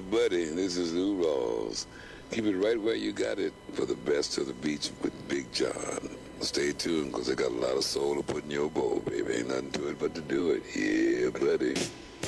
buddy, this is Lou Rawls. Keep it right where you got it for the best of the beach with Big John. Stay tuned, because I got a lot of soul to put in your bowl, baby. Ain't nothing to it but to do it. Yeah, buddy.